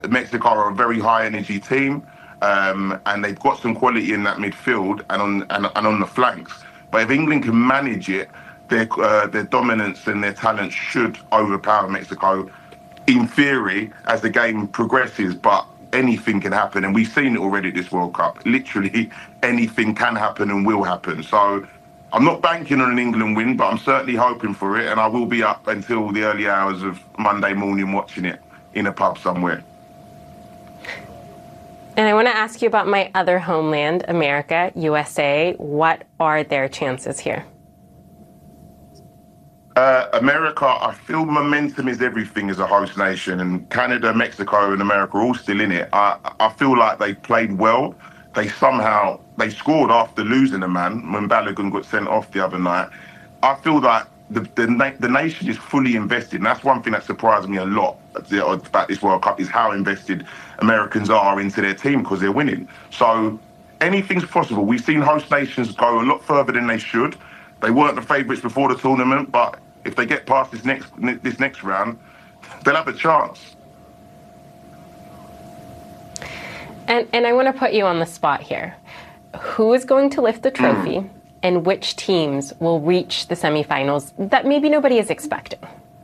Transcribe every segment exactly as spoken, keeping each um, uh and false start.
Mexico are a very high energy team, um, and they've got some quality in that midfield and on and, and on the flanks. But if England can manage it, their uh, their dominance and their talent should overpower Mexico, in theory, as the game progresses. But anything can happen, and we've seen it already at this World Cup. Literally anything can happen and will happen. So I'm not banking on an England win, but I'm certainly hoping for it, and I will be up until the early hours of Monday morning watching it in a pub somewhere. And I want to ask you about my other homeland, America, U S A. What are their chances here? Uh, America, I feel momentum is everything as a host nation, and Canada, Mexico, and America are all still in it. I, I feel like they played well. They somehow, they scored after losing a man when Balogun got sent off the other night. I feel like the, the, the nation is fully invested, and that's one thing that surprised me a lot about this World Cup, is how invested Americans are into their team because they're winning. So anything's possible. We've seen host nations go a lot further than they should. They weren't the favourites before the tournament, but if they get past this next this next round, they'll have a chance. And, and I want to put you on the spot here. Who is going to lift the trophy, mm. and which teams will reach the semifinals that maybe nobody is expecting?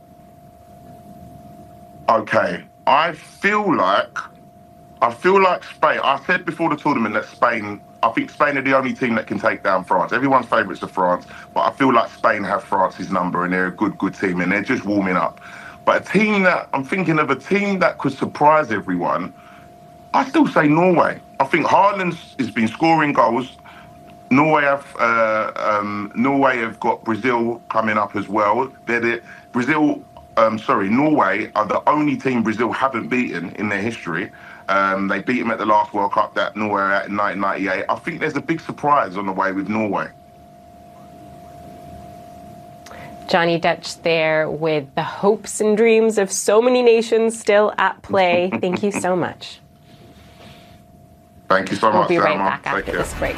Okay, I feel like, I feel like Spain. I said before the tournament that Spain, I think Spain are the only team that can take down France. Everyone's favourites are France, but I feel like Spain have France's number, and they're a good, good team, and they're just warming up. But a team that, I'm thinking of a team that could surprise everyone, I still say Norway. I think Haaland has been scoring goals. Norway have uh, um, Norway have got Brazil coming up as well. They're the Brazil. Um, sorry, Norway are the only team Brazil haven't beaten in their history. Um, they beat them at the last World Cup that Norway were at in nineteen ninety-eight. I think there's a big surprise on the way with Norway. Johnny Dutch there with the hopes and dreams of so many nations still at play. Thank you so much. Thank you so we'll much, We'll be right Salma. back after this break.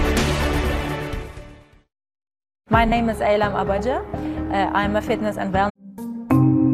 My name is Aylam Abaja. Uh, I'm a fitness and wellness